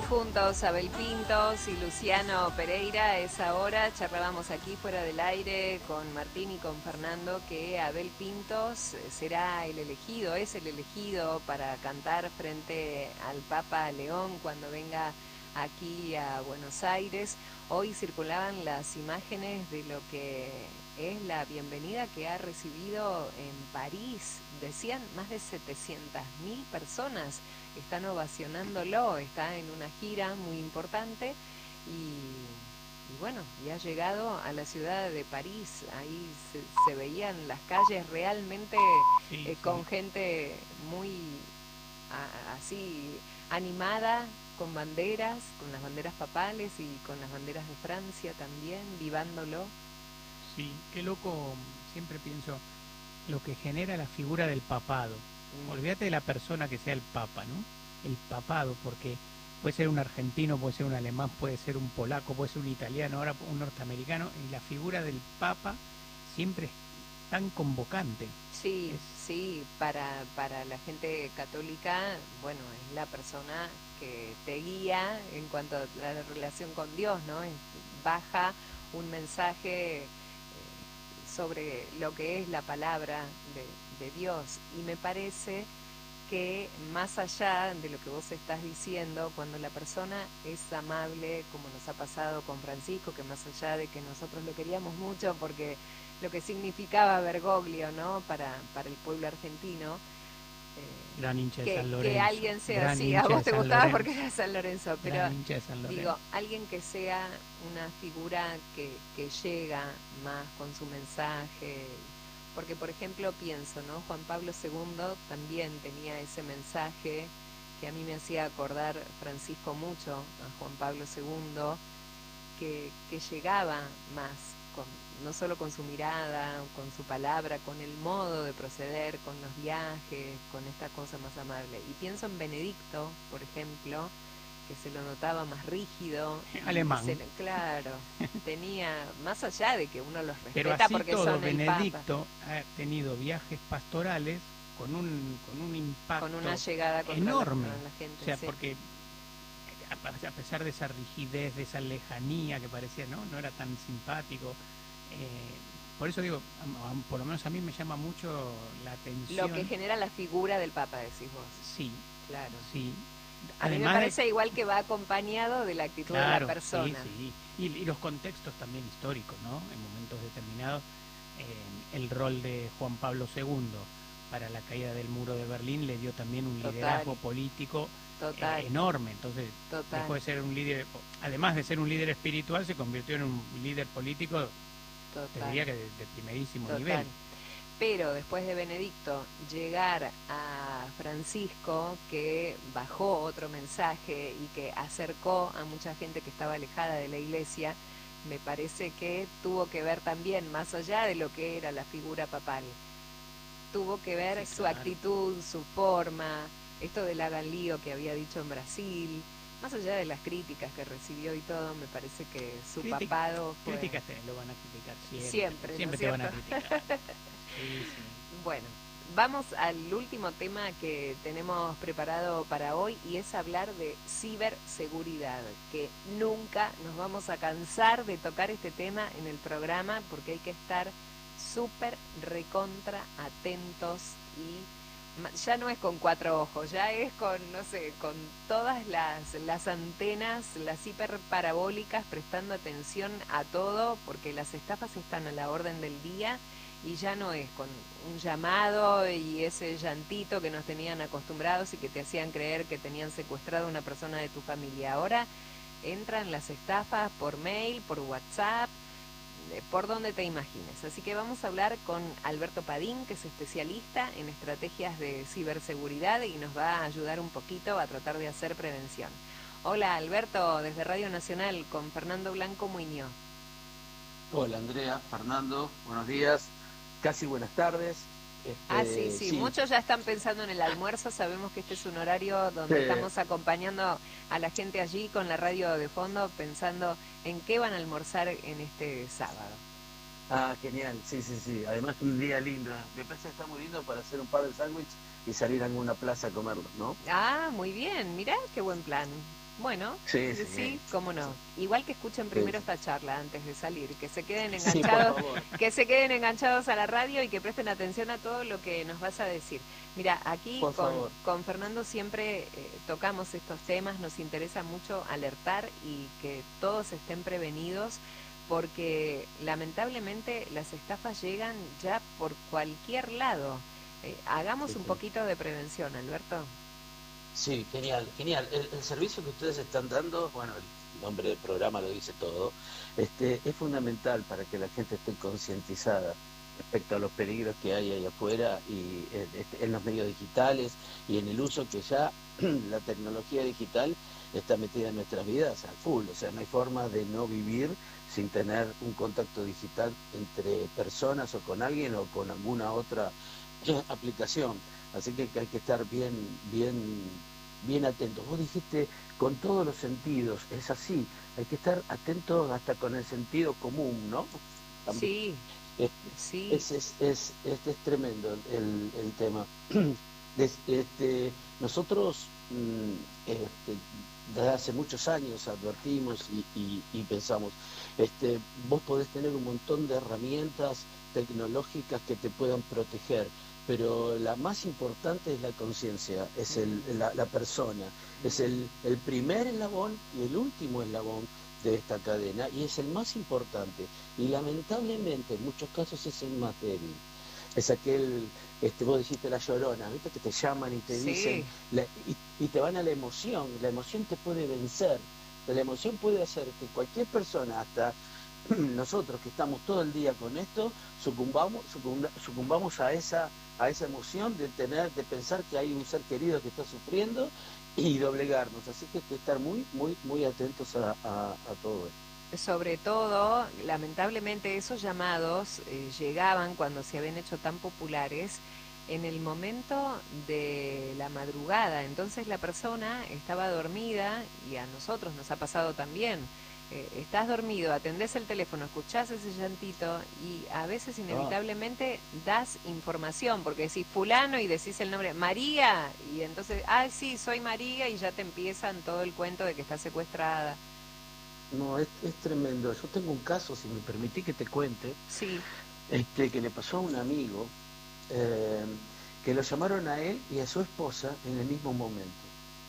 juntos, Abel Pintos y Luciano Pereira. A esa hora charlábamos aquí fuera del aire con Martín y con Fernando que Abel Pintos será el elegido, es el elegido para cantar frente al Papa León cuando venga aquí a Buenos Aires. Hoy circulaban las imágenes de lo que es la bienvenida que ha recibido en París. Decían más de 700.000 personas están ovacionándolo, está en una gira muy importante y bueno, y ha llegado a la ciudad de París. Ahí se veían las calles realmente con gente muy así animada, con banderas, con las banderas papales y con las banderas de Francia también, vivándolo. Sí, qué loco, siempre pienso lo que genera la figura del papado. Olvídate de la persona que sea el papa, ¿no? El papado, porque puede ser un argentino, puede ser un alemán, puede ser un polaco, puede ser un italiano, ahora un norteamericano, y la figura del papa siempre es tan convocante. Sí, sí, para la gente católica, bueno, es la persona que te guía en cuanto a la relación con Dios, ¿no? Baja un mensaje sobre lo que es la palabra de Dios, y me parece que más allá de lo que vos estás diciendo, cuando la persona es amable, como nos ha pasado con Francisco, que más allá de que nosotros lo queríamos mucho porque lo que significaba Bergoglio, ¿no? Para el pueblo argentino, gran hincha de San Lorenzo, que alguien sea así, a vos te gustaba porque era San Lorenzo, pero digo, alguien que sea una figura que llega más con su mensaje, porque por ejemplo pienso, ¿no? Juan Pablo II también tenía ese mensaje que a mí me hacía acordar Francisco mucho a Juan Pablo II, que llegaba más no solo con su mirada, con su palabra, con el modo de proceder, con los viajes, con esta cosa más amable. Y pienso en Benedicto, por ejemplo, que se lo notaba más rígido. Alemán. Claro, tenía, más allá de que uno los respeta, pero así porque todo, son Benedicto ha tenido viajes pastorales con un impacto, con una llegada enorme, la gente. O sea, porque a pesar de esa rigidez, de esa lejanía que parecía, no era tan simpático. Por eso digo, por lo menos a mí me llama mucho la atención. Lo que genera la figura del Papa, decís vos. Sí, claro. Sí. A mí me parece igual que va acompañado de la actitud de la persona. Sí. Y los contextos también históricos, ¿no? En momentos determinados, el rol de Juan Pablo II para la caída del muro de Berlín le dio también un liderazgo político enorme. Entonces dejó de ser un líder, además de ser un líder espiritual, se convirtió en un líder político, te diría que de primerísimo nivel. Pero después de Benedicto, llegar a Francisco, que bajó otro mensaje y que acercó a mucha gente que estaba alejada de la iglesia, me parece que tuvo que ver también, más allá de lo que era la figura papal, tuvo que ver su actitud, su forma, esto del hagan lío que había dicho en Brasil, más allá de las críticas que recibió y todo, me parece que su papado fue... Críticas lo van a criticar siempre, ¿no te van a criticar. Sí. Bueno, vamos al último tema que tenemos preparado para hoy, y es hablar de ciberseguridad, que nunca nos vamos a cansar de tocar este tema en el programa porque hay que estar súper recontra atentos, y ya no es con 4 ojos, ya es con, no sé, con todas las antenas, las hiperparabólicas, prestando atención a todo, porque las estafas están a la orden del día. Y ya no es con un llamado y ese llantito que nos tenían acostumbrados y que te hacían creer que tenían secuestrado a una persona de tu familia. Ahora entran las estafas por mail, por WhatsApp, por donde te imagines. Así que vamos a hablar con Alberto Padín, que es especialista en estrategias de ciberseguridad y nos va a ayudar un poquito a tratar de hacer prevención. Hola Alberto, desde Radio Nacional con Fernando Blanco Muñoz. Hola Andrea, Fernando, buenos días. Casi buenas tardes. Sí. Muchos ya están pensando en el almuerzo. Sabemos que este es un horario donde estamos acompañando a la gente allí con la radio de fondo, pensando en qué van a almorzar en este sábado. Genial, sí. Además un día lindo. Me parece que está muy lindo para hacer un par de sándwiches y salir a alguna plaza a comerlos, ¿no? Muy bien, mirá qué buen plan. Bueno, Sí, sí, sí. cómo no. Igual que escuchen Sí, primero esta charla antes de salir, que se queden sí, por enganchados, favor. que se queden enganchados a la radio y que presten atención a todo lo que nos vas a decir. Mira, aquí Por favor. con Fernando siempre tocamos estos temas, nos interesa mucho alertar y que todos estén prevenidos porque lamentablemente las estafas llegan ya por cualquier lado. Hagamos Sí, un sí. poquito de prevención, Alberto. Sí, genial, genial. El servicio que ustedes están dando, bueno, el nombre del programa lo dice todo, es fundamental para que la gente esté concientizada respecto a los peligros que hay ahí afuera y en los medios digitales y en el uso que ya la tecnología digital está metida en nuestras vidas al full. O sea, no hay forma de no vivir sin tener un contacto digital entre personas o con alguien o con alguna otra aplicación. Así que hay que estar bien atentos. Vos dijiste con todos los sentidos, es así, hay que estar atentos hasta con el sentido común, ¿no? También. Sí, Es, sí. es tremendo el tema. Nosotros desde hace muchos años advertimos y pensamos, vos podés tener un montón de herramientas tecnológicas que te puedan proteger, pero la más importante es la conciencia, es la persona, es el primer eslabón y el último eslabón de esta cadena y es el más importante y lamentablemente en muchos casos es el más débil. Es aquel, vos dijiste la llorona, ¿viste? Que te llaman y te dicen, Sí, y te van a la emoción te puede vencer, la emoción puede hacer que cualquier persona, hasta nosotros que estamos todo el día con esto, sucumbamos a esa emoción de pensar que hay un ser querido que está sufriendo y doblegarnos. Así que hay que estar muy atentos a todo esto. sobre todo, lamentablemente esos llamados llegaban cuando se habían hecho tan populares en el momento de la madrugada. Entonces la persona estaba dormida y a nosotros nos ha pasado también. Estás dormido, atendés el teléfono, escuchás ese llantito y a veces Ah, inevitablemente das información, porque decís fulano y decís el nombre María y entonces, ah, sí, soy María y ya te empiezan todo el cuento de que está secuestrada. no, es tremendo. Yo tengo un caso, si me permití que te cuente, Sí. que le pasó a un amigo, eh, que lo llamaron a él y a su esposa en el mismo momento.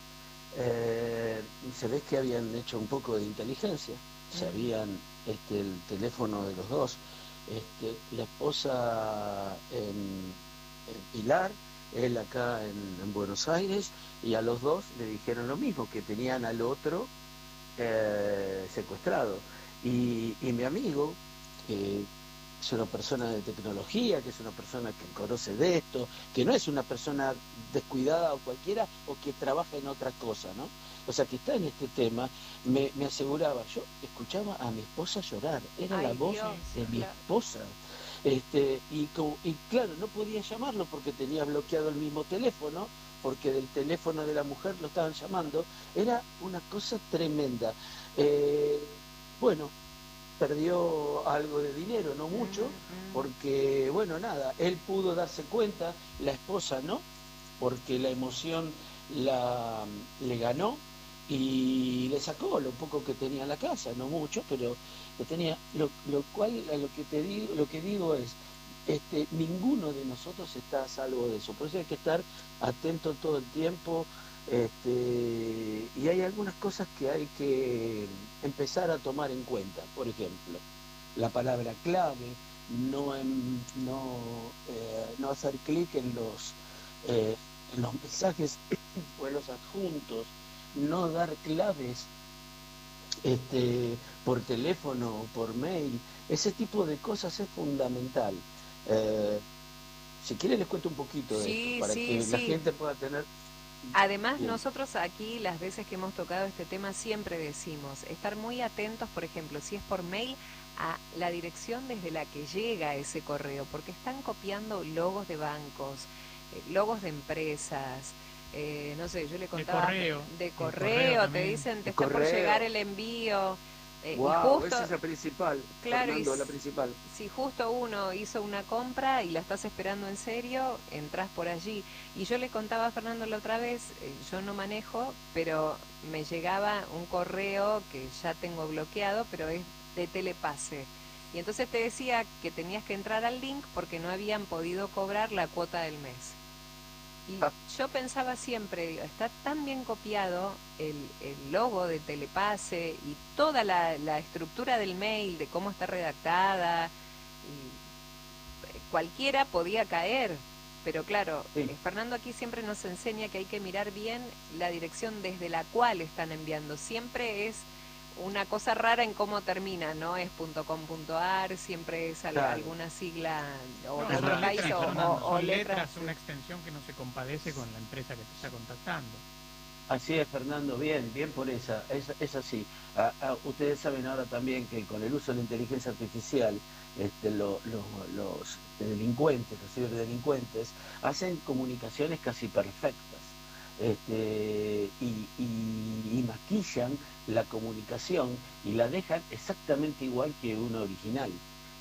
Se ve que habían hecho un poco de inteligencia, sabían el teléfono de los dos. La esposa en Pilar, él acá en Buenos Aires, y a los dos le dijeron lo mismo, que tenían al otro secuestrado. Y mi amigo, que es una persona de tecnología, que es una persona que conoce de esto, que no es una persona descuidada o cualquiera, o que trabaja en otra cosa, ¿no? O sea, que está en este tema, me aseguraba, yo escuchaba a mi esposa llorar, era la Ay, voz Dios, de mi claro. esposa. Y claro, no podía llamarlo porque tenía bloqueado el mismo teléfono, porque del teléfono de la mujer lo estaban llamando, era una cosa tremenda. Eh, bueno, perdió algo de dinero, no mucho, porque, bueno, nada, él pudo darse cuenta, la esposa no, porque la emoción le ganó y le sacó lo poco que tenía en la casa, no mucho, pero lo tenía, lo cual a lo que digo es, ninguno de nosotros está a salvo de eso, por eso hay que estar atento todo el tiempo. Y hay algunas cosas que hay que empezar a tomar en cuenta. Por ejemplo, la palabra clave, no hacer clic en los mensajes o en los adjuntos, no dar claves por teléfono o por mail. Ese tipo de cosas es fundamental. Eh, si quiere les cuento un poquito de esto Sí, para sí, que la sí. gente pueda tener Además, bien. nosotros aquí, las veces que hemos tocado este tema, siempre decimos estar muy atentos, por ejemplo, si es por mail, a la dirección desde la que llega ese correo, porque están copiando logos de bancos, logos de empresas, no sé, yo le De contaba correo, de de correo correo, te también. dicen te El está por llegar correo. el envío. Wow, y justo, esa es la principal, claro, Fernando, la principal. si justo uno hizo una compra y la estás esperando en serio, entras por allí. Y yo le contaba a Fernando la otra vez, yo no manejo, pero me llegaba un correo que ya tengo bloqueado, pero es de Telepase. Y entonces te decía que tenías que entrar al link porque no habían podido cobrar la cuota del mes. Y yo pensaba siempre, digo, está tan bien copiado el logo de Telepase y toda la estructura del mail, de cómo está redactada, y cualquiera podía caer. Pero claro, Sí. Fernando aquí siempre nos enseña que hay que mirar bien la dirección desde la cual están enviando. Siempre es una cosa rara en cómo termina, no es .com.ar, siempre es Claro. alguna sigla o No, de otro son país letras, o son letras. letras, una extensión que no se compadece con la empresa que te está contactando. Así es, Fernando, bien, bien por esa, es así. Ustedes saben ahora también que con el uso de la inteligencia artificial, los delincuentes, los ciberdelincuentes, hacen comunicaciones casi perfectas. Y maquillan la comunicación y la dejan exactamente igual que una original.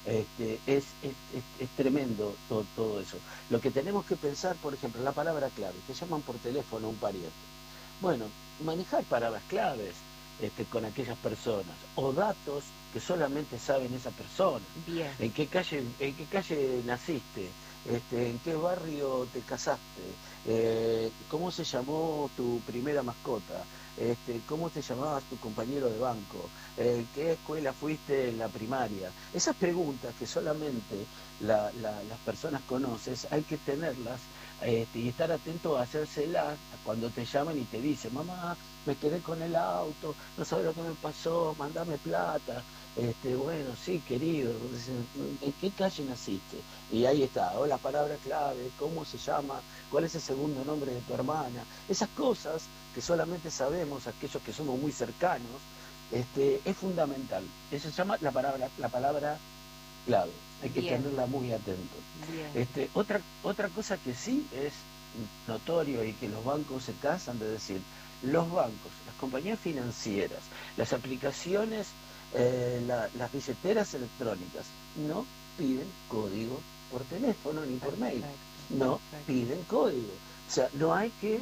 Es tremendo todo eso. Lo que tenemos que pensar, por ejemplo, la palabra clave, te llaman por teléfono a un pariente. Bueno, manejar palabras claves con aquellas personas o datos que solamente saben esa persona. Bien. ¿En qué calle naciste? ¿En qué barrio te casaste? ¿Cómo se llamó tu primera mascota? ¿Cómo te llamabas tu compañero de banco? ¿Qué escuela fuiste en la primaria? Esas preguntas que solamente las personas conocen, hay que tenerlas y estar atento a hacérselas cuando te llaman y te dicen, mamá, me quedé con el auto, no sabes lo que me pasó, mandame plata. Bueno, sí, querido, ¿en qué calle naciste? Y ahí está, o la palabra clave, cómo se llama, cuál es el segundo nombre de tu hermana. Esas cosas que solamente sabemos aquellos que somos muy cercanos, es fundamental. Eso se llama la palabra clave. Hay que Bien. tenerla muy atento. Bien. Otra cosa que sí es notorio y que los bancos se cansan de decir, los bancos, las compañías financieras, las aplicaciones, las billeteras electrónicas, no piden código por teléfono ni por mail, no piden código. O sea, no hay que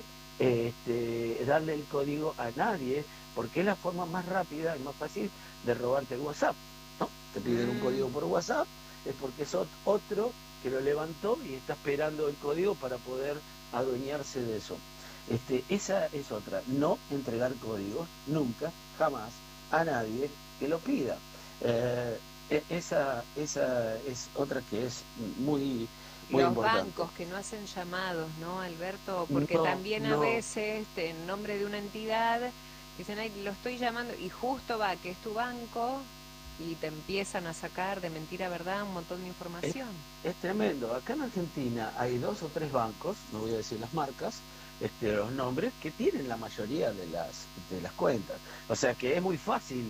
darle el código a nadie porque es la forma más rápida y más fácil de robarte el WhatsApp. ¿No? Te piden un código por WhatsApp, es porque es otro que lo levantó y está esperando el código para poder adueñarse de eso. Esa es otra, no entregar códigos nunca, jamás, a nadie que lo pida. Esa es otra que es muy Los importante. bancos que no hacen llamados, ¿no, Alberto? Porque No, también a no. veces, en nombre de una entidad, dicen, ay, lo estoy llamando, y justo va que es tu banco, y te empiezan a sacar de mentira verdad un montón de información. Es tremendo. Acá en Argentina hay 2 o 3 bancos, no voy a decir las marcas, los nombres, que tienen la mayoría de las cuentas. O sea que es muy fácil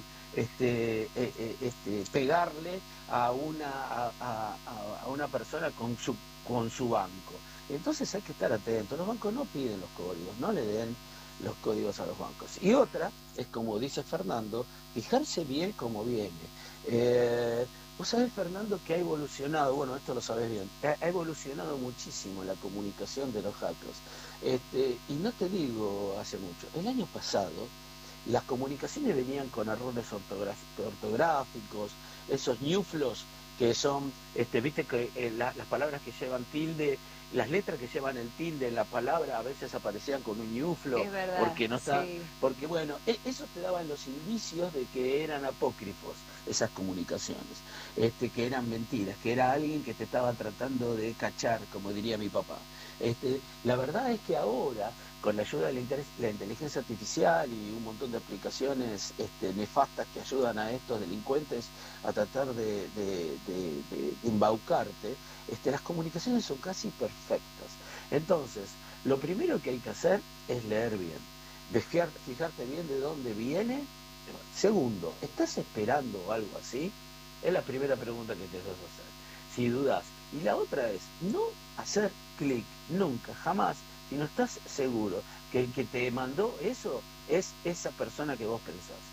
pegarle a una persona con su banco. Entonces hay que estar atentos. Los bancos no piden los códigos, no le den los códigos a los bancos. Y otra es, como dice Fernando, fijarse bien cómo viene. Vos sabés, Fernando, que ha evolucionado, bueno, esto lo sabés bien, ha evolucionado muchísimo la comunicación de los hackers. Y no te digo hace mucho, el año pasado las comunicaciones venían con errores ortográficos, esos ñuflos que son, viste que las palabras que llevan tilde, las letras que llevan el tilde en la palabra a veces aparecían con un ñuflo, Es verdad, porque no está, sí. porque bueno, eso te daban los indicios de que eran apócrifos esas comunicaciones, que eran mentiras, que era alguien que te estaba tratando de cachar, como diría mi papá. La verdad es que ahora, con la ayuda de la inteligencia artificial y un montón de aplicaciones nefastas que ayudan a estos delincuentes a tratar de embaucarte, las comunicaciones son casi perfectas. Entonces, lo primero que hay que hacer es leer bien, fijarte bien de dónde viene. Segundo, ¿estás esperando algo así? Es la primera pregunta que te vas a hacer, si dudas. Y la otra es, no hacer clic nunca, jamás, si no estás seguro que el que te mandó eso es esa persona que vos pensás.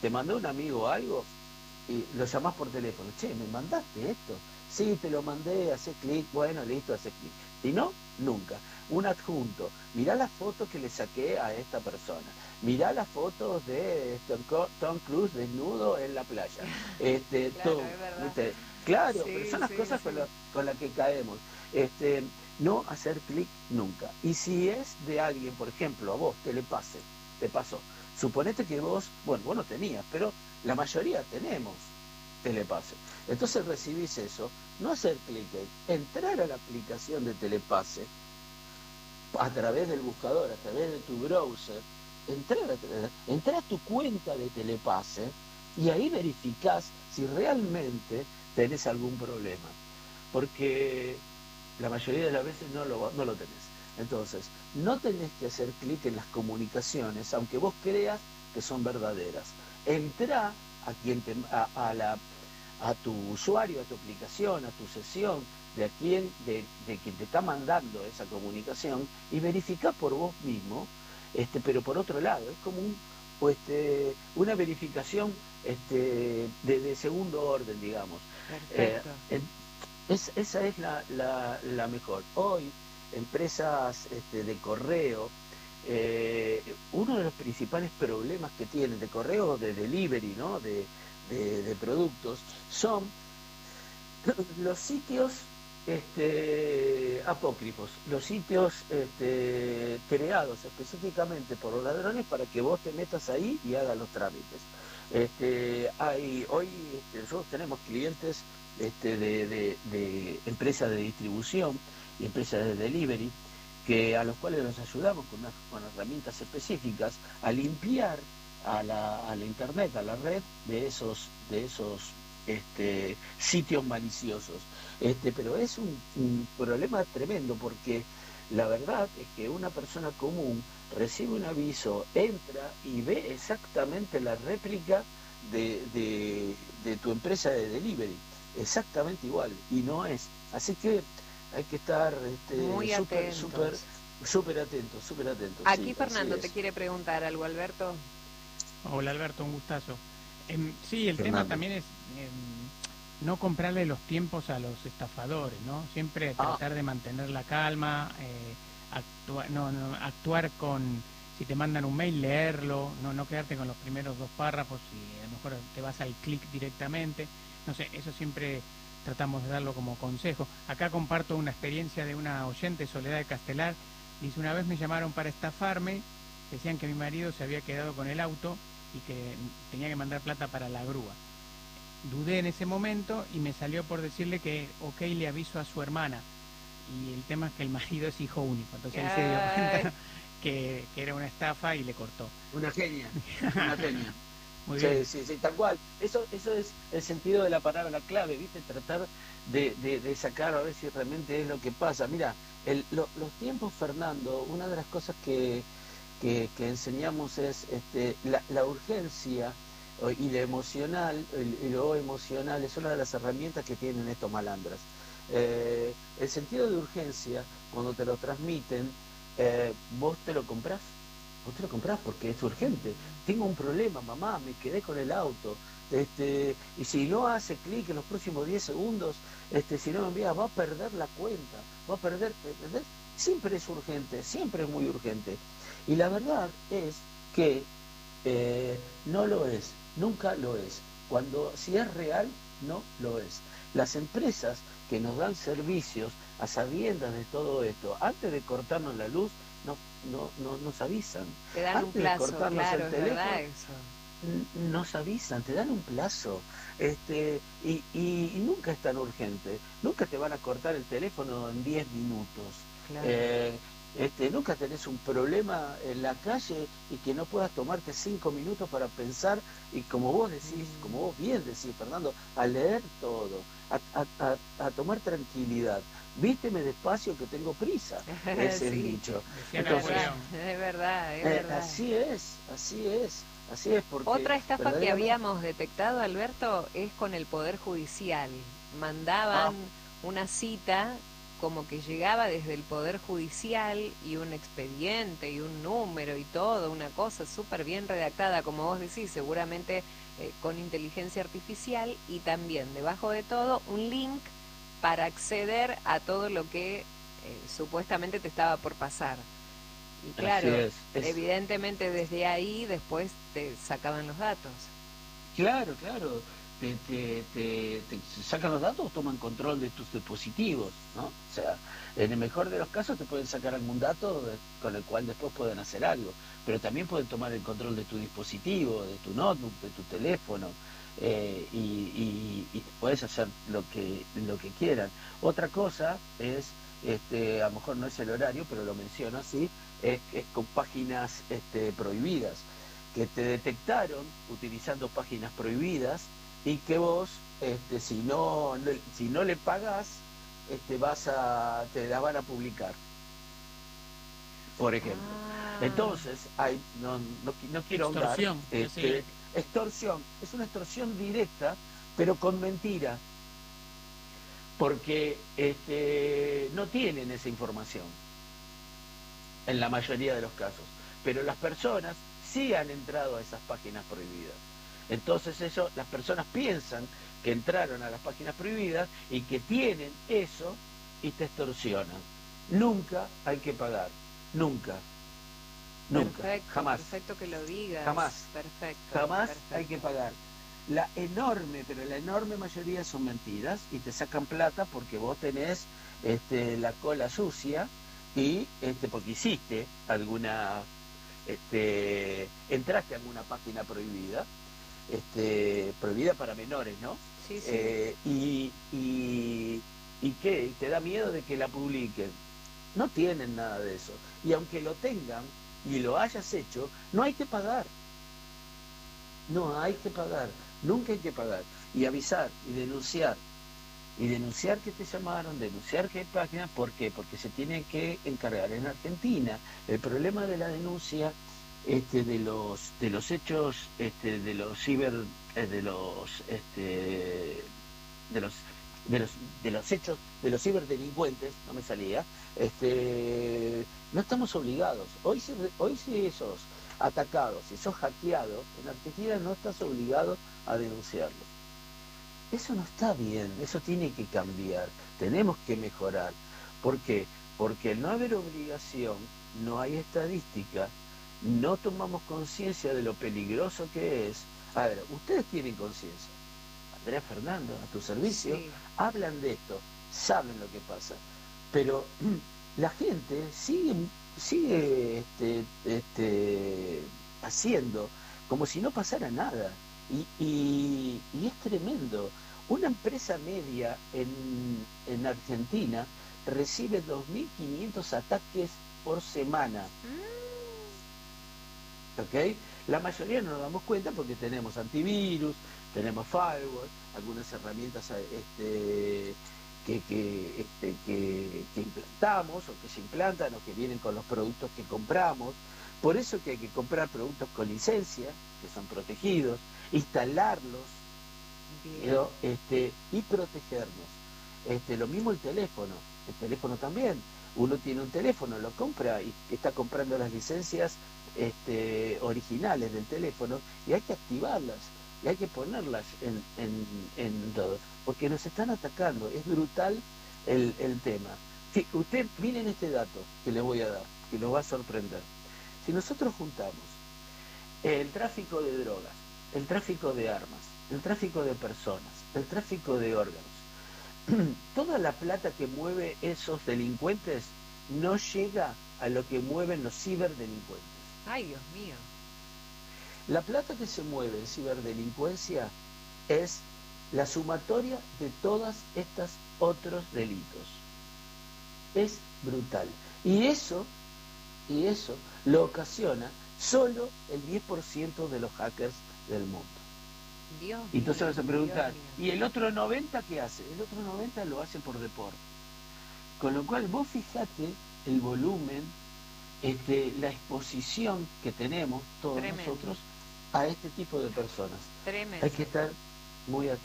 te mandó un amigo algo y lo llamás por teléfono, che, ¿me mandaste esto? Sí, te lo mandé, hace clic, bueno, listo, hace clic. Y no, nunca. Un adjunto, mirá las fotos que le saqué a esta persona, mirá las fotos de Tom Cruise desnudo en la playa. Claro, es verdad. ¿Viste? Claro, Sí, pero son las sí, cosas sí. con las que caemos. No hacer clic nunca. Y si es de alguien, por ejemplo, a vos te pasó. Suponete que vos no tenías, pero la mayoría tenemos Telepase. Entonces recibís eso, no hacer clic, entrar a la aplicación de Telepase a través del buscador, a través de tu browser, entrar a tu cuenta de Telepase y ahí verificás si realmente tenés algún problema. Porque la mayoría de las veces no lo tenés. Entonces, no tenés que hacer clic en las comunicaciones, aunque vos creas que son verdaderas. Entrá a tu usuario, a tu aplicación, a tu sesión, de quien te está mandando esa comunicación y verificá por vos mismo, pero por otro lado, es como una verificación de segundo orden, digamos. Perfecto. Esa es la mejor. Hoy, empresas de correo, uno de los principales problemas que tienen de correo, de delivery, ¿no? de productos, son los sitios apócrifos, los sitios creados específicamente por los ladrones para que vos te metas ahí y hagas los trámites. Hoy nosotros tenemos clientes de empresas de distribución y empresas de delivery a los cuales los ayudamos con herramientas específicas a limpiar a la internet, a la red de esos sitios maliciosos. Pero es un problema tremendo, porque la verdad es que una persona común recibe un aviso, entra y ve exactamente la réplica de tu empresa de delivery, exactamente igual, y no es. Así que hay que estar muy atentos. súper atentos. Aquí sí, Fernando te quiere preguntar algo, Alberto. Hola Alberto, un gustazo. Sí, el Fernando. tema también es no comprarle los tiempos a los estafadores, ¿no? Siempre tratar de mantener la calma, actuar con, si te mandan un mail, leerlo, no quedarte con los primeros 2 párrafos y a lo mejor te vas al clic directamente. No sé, eso siempre tratamos de darlo como consejo. Acá comparto una experiencia de una oyente, Soledad de Castelar. Dice, una vez me llamaron para estafarme, decían que mi marido se había quedado con el auto y que tenía que mandar plata para la grúa. Dudé en ese momento y me salió por decirle que ok, le aviso a su hermana. Y el tema es que el marido es hijo único, entonces él se dio cuenta que era una estafa y le cortó. Una genia. Muy bien. Sí, tal cual. Eso es el sentido de la palabra clave, ¿viste? Tratar de sacar a ver si realmente es lo que pasa. Mira, los tiempos, Fernando, una de las cosas que enseñamos es la urgencia y lo emocional es una de las herramientas que tienen estos malandras. El sentido de urgencia, cuando te lo transmiten, vos te lo comprás porque es urgente. Tengo un problema, mamá, me quedé con el auto, y si no hace clic en los próximos 10 segundos, si no me envía, va a perder la cuenta, va a perder, ¿entendés? Siempre es urgente, siempre es muy urgente. Y la verdad es que no lo es, nunca lo es. Si es real, no lo es. Las empresas que nos dan servicios a sabiendas de todo esto, antes de cortarnos la luz, nos avisan. Te dan antes un plazo, de cortarnos claro, el es teléfono, verdad eso. nos avisan, te dan un plazo. Y nunca es tan urgente. Nunca te van a cortar el teléfono en 10 minutos. Claro. Nunca tenés un problema en la calle y que no puedas tomarte 5 minutos para pensar y como vos decís, como vos bien decís, Fernando, a leer todo, a tomar tranquilidad. Vísteme despacio que tengo prisa, es el dicho. Entonces, es verdad. Así es, porque otra estafa que habíamos detectado, Alberto, es con el Poder Judicial. Mandaban una cita como que llegaba desde el Poder Judicial y un expediente y un número y todo, una cosa súper bien redactada, como vos decís, seguramente con inteligencia artificial, y también debajo de todo un link para acceder a todo lo que supuestamente te estaba por pasar. Y claro, evidentemente desde ahí después te sacaban los datos. Claro, claro. Te sacan los datos, toman control de tus dispositivos, ¿no? O sea, en el mejor de los casos te pueden sacar algún dato con el cual después pueden hacer algo, pero también pueden tomar el control de tu dispositivo, de tu notebook, de tu teléfono, y puedes hacer lo que quieran. Otra cosa es, a lo mejor no es el horario, pero lo menciono así, es con páginas prohibidas, que te detectaron utilizando páginas prohibidas y que vos, si no le pagás, te la van a publicar, por ejemplo. Entonces, no quiero ahondar. Extorsión, es una extorsión directa, pero con mentira, porque no tienen esa información en la mayoría de los casos, pero las personas sí han entrado a esas páginas prohibidas. Entonces las personas piensan que entraron a las páginas prohibidas y que tienen eso y te extorsionan. Nunca hay que pagar, nunca. Nunca, perfecto, jamás. Perfecto que lo digas. Jamás. Perfecto. Jamás perfecto. hay que pagar. La enorme mayoría son mentiras y te sacan plata porque vos tenés la cola sucia y porque hiciste alguna entraste a alguna página prohibida, prohibida para menores, ¿no? Sí, sí. ¿Y qué? ¿Te da miedo de que la publiquen? No tienen nada de eso. Y aunque lo tengan y lo hayas hecho, no hay que pagar. No hay que pagar. Nunca hay que pagar. Y avisar y denunciar. Y denunciar que te llamaron, denunciar que hay páginas. ¿Por qué? Porque se tienen que encargar. En Argentina, el problema de la denuncia de los hechos, de los ciber, de los hechos de los ciberdelincuentes, no me salía, no estamos obligados. Hoy si sos atacado, si sos hackeado, en Argentina no estás obligado a denunciarlo. Eso no está bien, eso tiene que cambiar, tenemos que mejorar. ¿Por qué? Porque al no haber obligación, no hay estadística, no tomamos conciencia de lo peligroso que es. A ver, ustedes tienen conciencia. Andrea, Fernando, a tu servicio, sí. Hablan de esto, saben lo que pasa, pero la gente sigue haciendo como si no pasara nada. Y es tremendo. Una empresa media en Argentina recibe 2.500 ataques por semana. ¿Ok? La mayoría no nos damos cuenta porque tenemos antivirus, tenemos firewall, algunas herramientas que implantamos o que se implantan o que vienen con los productos que compramos. Por eso que hay que comprar productos con licencia, que son protegidos, instalarlos y protegernos. Lo mismo el teléfono también. Uno tiene un teléfono, lo compra y está comprando las licencias originales del teléfono y hay que activarlas y hay que ponerlas en todo, porque nos están atacando. Es brutal el tema. Si usted, miren este dato que le voy a dar, que lo va a sorprender. Si nosotros juntamos el tráfico de drogas, el tráfico de armas, el tráfico de personas, el tráfico de órganos, toda la plata que mueve esos delincuentes no llega a lo que mueven los ciberdelincuentes. Ay, Dios mío. La plata que se mueve en ciberdelincuencia es la sumatoria de todos estos otros delitos. Es brutal. Y eso lo ocasiona solo el 10% de los hackers del mundo. Dios y entonces vas a preguntar, Dios ¿y el otro 90 qué hace? El otro 90 lo hace por deporte. Con lo cual vos fijate el volumen, la exposición que tenemos todos nosotros a este tipo de personas. Tremendo. Hay que estar muy atentos.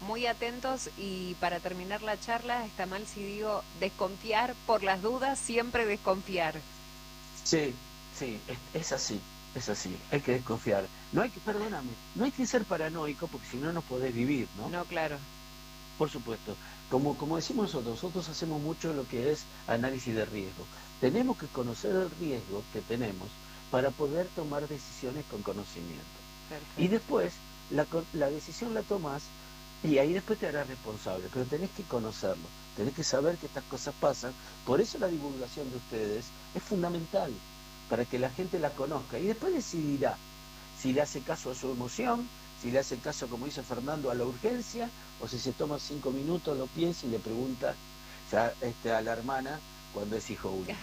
muy atentos. Y para terminar la charla, está mal si digo desconfiar, por las dudas, siempre desconfiar. Sí, sí, es así, hay que desconfiar. No hay que, perdóname, no hay que ser paranoico porque si no, no podés vivir, ¿no? No, claro. Por supuesto. Como decimos nosotros hacemos mucho lo que es análisis de riesgo. Tenemos que conocer el riesgo que tenemos para poder tomar decisiones con conocimiento. Perfecto. Y después la decisión la tomás y ahí después te harás responsable, pero tenés que conocerlo, tenés que saber que estas cosas pasan. Por eso la divulgación de ustedes es fundamental, para que la gente la conozca y después decidirá si le hace caso a su emoción, si le hace caso, como dice Fernando, a la urgencia, o si se toma 5 minutos, lo piensa y le pregunta a la hermana cuando es hijo único.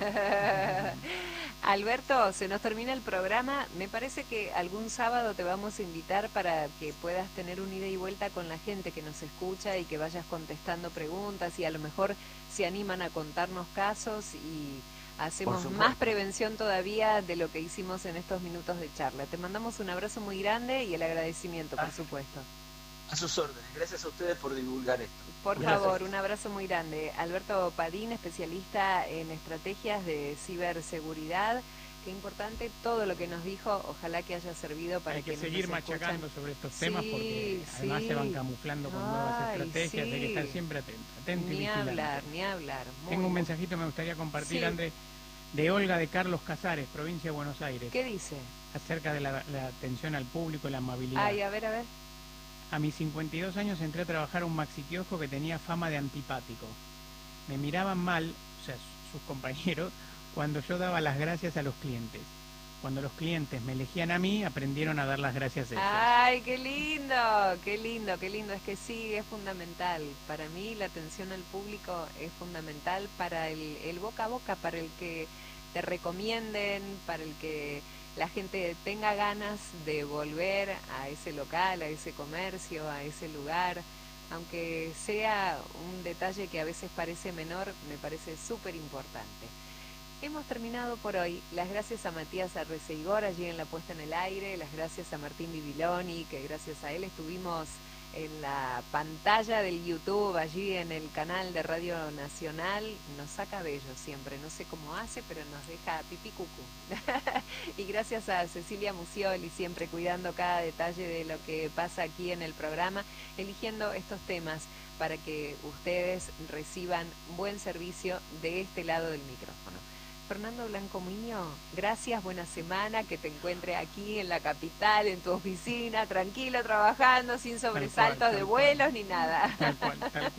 Alberto, se nos termina el programa. Me parece que algún sábado te vamos a invitar para que puedas tener un ida y vuelta con la gente que nos escucha y que vayas contestando preguntas y a lo mejor se animan a contarnos casos y hacemos más prevención todavía de lo que hicimos en estos minutos de charla. Te mandamos un abrazo muy grande y el agradecimiento, por supuesto. A sus órdenes. Gracias a ustedes por divulgar esto. Por favor, un abrazo muy grande. Alberto Padín, especialista en estrategias de ciberseguridad. Qué importante todo lo que nos dijo. Ojalá que haya servido para que seguir machacando sobre estos temas, porque además se van camuflando con nuevas estrategias. Hay que estar siempre atento y vigilante. Ni hablar. Tengo un mensajito que me gustaría compartir, André, de Olga de Carlos Casares, provincia de Buenos Aires. ¿Qué dice? Acerca de la atención al público y la amabilidad. Ay, a ver. A mis 52 años entré a trabajar a un maxiquiosco que tenía fama de antipático. Me miraban mal, o sea, sus compañeros, cuando yo daba las gracias a los clientes. Cuando los clientes me elegían a mí, aprendieron a dar las gracias a ellos. ¡Ay, qué lindo! ¡Qué lindo, qué lindo! Es que sí, es fundamental. Para mí la atención al público es fundamental para el boca a boca, para el que te recomienden, para el que la gente tenga ganas de volver a ese local, a ese comercio, a ese lugar. Aunque sea un detalle que a veces parece menor, me parece súper importante. Hemos terminado por hoy. Las gracias a Matías Arreceigor allí en la puesta en el aire, las gracias a Martín Bibiloni, que gracias a él estuvimos en la pantalla del YouTube, allí en el canal de Radio Nacional. Nos saca bello siempre, no sé cómo hace, pero nos deja pipí cucú. Y gracias a Cecilia Musioli, siempre cuidando cada detalle de lo que pasa aquí en el programa, eligiendo estos temas para que ustedes reciban buen servicio de este lado del micrófono. Fernando Blanco Muñoz, gracias, buena semana, que te encuentre aquí en la capital, en tu oficina, tranquilo, trabajando, sin sobresaltos de vuelos ni nada. Tal cual.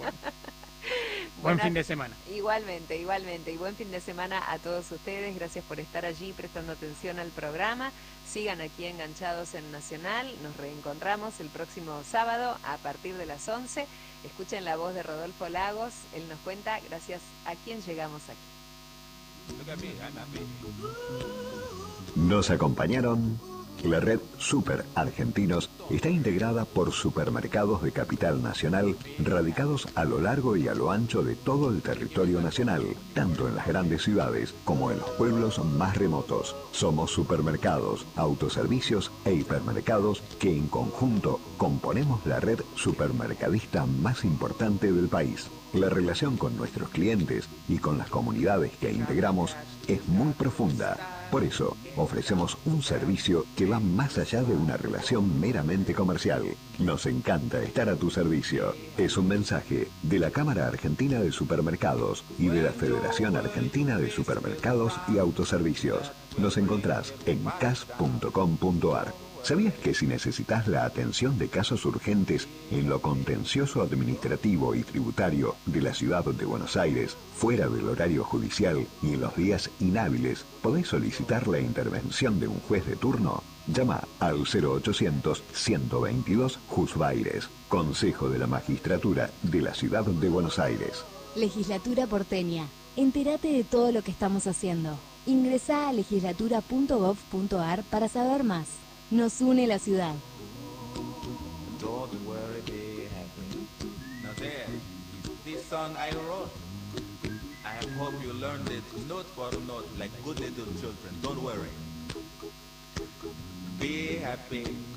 Buen fin de semana. Igualmente, y buen fin de semana a todos ustedes. Gracias por estar allí prestando atención al programa. Sigan aquí enganchados en Nacional. Nos reencontramos el próximo sábado a partir de las 11. Escuchen la voz de Rodolfo Lagos. Él nos cuenta gracias a quién llegamos aquí. Nos acompañaron. La red Super Argentinos está integrada por supermercados de capital nacional radicados a lo largo y a lo ancho de todo el territorio nacional, tanto en las grandes ciudades como en los pueblos más remotos. Somos supermercados, autoservicios e hipermercados que en conjunto componemos la red supermercadista más importante del país. La relación con nuestros clientes y con las comunidades que integramos es muy profunda. Por eso, ofrecemos un servicio que va más allá de una relación meramente comercial. Nos encanta estar a tu servicio. Es un mensaje de la Cámara Argentina de Supermercados y de la Federación Argentina de Supermercados y Autoservicios. Nos encontrás en cas.com.ar. ¿Sabías que si necesitas la atención de casos urgentes en lo contencioso administrativo y tributario de la ciudad de Buenos Aires, fuera del horario judicial y en los días inhábiles, podés solicitar la intervención de un juez de turno? Llama al 0800-122 Juzbaires, Consejo de la Magistratura de la Ciudad de Buenos Aires. Legislatura porteña. Entérate de todo lo que estamos haciendo. Ingresá a legislatura.gov.ar para saber más. Nos une la ciudad. Don't worry, be happy. Now there, this song I wrote. I hope you learned it note for note like good little children. Don't worry. Be happy.